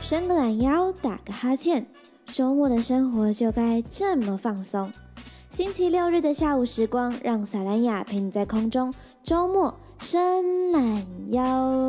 伸个懒腰，打个哈欠，周末的生活就该这么放松。星期六日的下午时光，让萨兰雅陪你在空中周末伸懒腰。